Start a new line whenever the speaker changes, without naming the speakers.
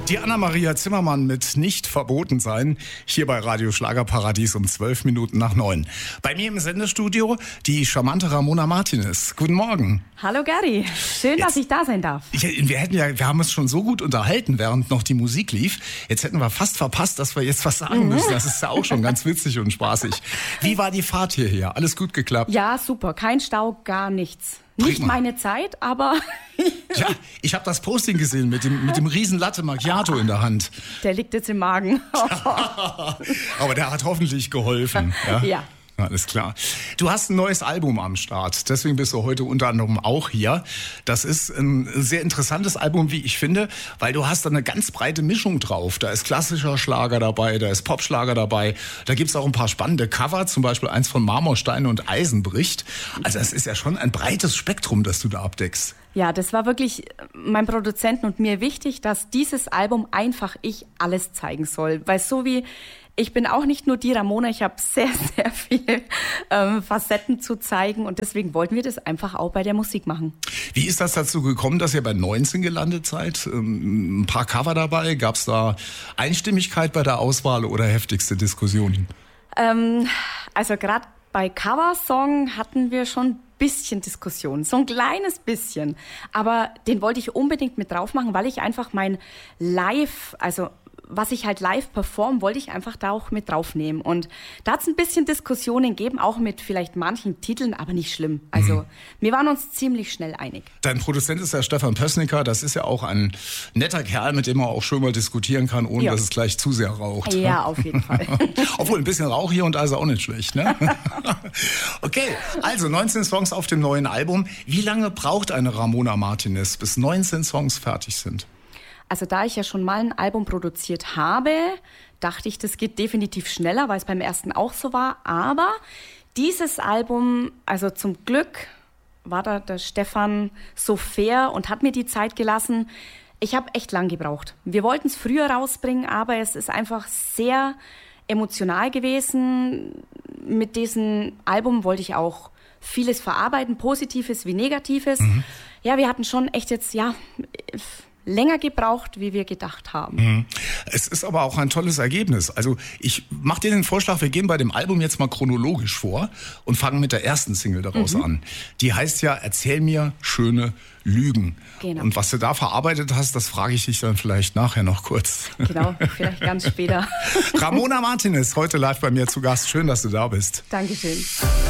Die Anna-Maria Zimmermann mit Nicht verboten sein, hier bei Radio Schlagerparadies um 9:12. Bei mir im Sendestudio die charmante Ramona Martinez. Guten Morgen.
Hallo Gary, schön, dass ich da sein darf.
Wir haben uns schon so gut unterhalten, während noch die Musik lief. Jetzt hätten wir fast verpasst, dass wir jetzt was sagen müssen. Das ist ja auch schon ganz witzig und spaßig. Wie war die Fahrt hierher? Alles gut geklappt?
Ja, super. Kein Stau, gar nichts.
Prima.
Nicht meine Zeit, aber...
Ja, ich habe das Posting gesehen mit dem riesen Latte Macchiato in der Hand.
Der liegt jetzt im Magen.
Aber der hat hoffentlich geholfen.
Ja.
Alles klar. Du hast ein neues Album am Start, deswegen bist du heute unter anderem auch hier. Das ist ein sehr interessantes Album, wie ich finde, weil du hast da eine ganz breite Mischung drauf. Da ist klassischer Schlager dabei, da ist Popschlager dabei, da gibt's auch ein paar spannende Cover, zum Beispiel eins von Marmorstein und Eisen bricht. Also es ist ja schon ein breites Spektrum, das du da abdeckst.
Ja, das war wirklich meinem Produzenten und mir wichtig, dass dieses Album einfach ich alles zeigen soll. Weil so wie ich bin auch nicht nur die Ramona, ich habe sehr, sehr viele Facetten zu zeigen und deswegen wollten wir das einfach auch bei der Musik machen.
Wie ist das dazu gekommen, dass ihr bei 19 gelandet seid? Ein paar Cover dabei, gab es da Einstimmigkeit bei der Auswahl oder heftigste Diskussionen?
Also gerade bei Coversong hatten wir schon ein bisschen Diskussion, so ein kleines bisschen. Aber den wollte ich unbedingt mit drauf machen, weil ich einfach mein Live, also was ich halt live perform, wollte ich einfach da auch mit draufnehmen. Und da hat es ein bisschen Diskussionen gegeben, auch mit vielleicht manchen Titeln, aber nicht schlimm. Also wir waren uns ziemlich schnell einig.
Dein Produzent ist ja Stefan Pößnicker. Das ist ja auch ein netter Kerl, mit dem man auch schön mal diskutieren kann, ohne dass es gleich zu sehr raucht.
Ja, auf jeden Fall.
Obwohl, ein bisschen Rauch hier und da ist auch nicht schlecht, ne? Okay, also 19 Songs auf dem neuen Album. Wie lange braucht eine Ramona Martinez, bis 19 Songs fertig sind?
Also da ich ja schon mal ein Album produziert habe, dachte ich, das geht definitiv schneller, weil es beim ersten auch so war. Aber dieses Album, also zum Glück war da der Stefan so fair und hat mir die Zeit gelassen. Ich habe echt lang gebraucht. Wir wollten es früher rausbringen, aber es ist einfach sehr emotional gewesen. Mit diesem Album wollte ich auch vieles verarbeiten, Positives wie Negatives. Ja, wir hatten schon echt jetzt, länger gebraucht, wie wir gedacht haben.
Es ist aber auch ein tolles Ergebnis. Also ich mache dir den Vorschlag, wir gehen bei dem Album jetzt mal chronologisch vor und fangen mit der ersten Single daraus an. Die heißt ja Erzähl mir schöne Lügen.
Genau.
Und was du da verarbeitet hast, das frage ich dich dann vielleicht nachher noch kurz.
Genau, vielleicht ganz später.
Ramona Martinez, heute live bei mir zu Gast. Schön, dass du da bist.
Dankeschön.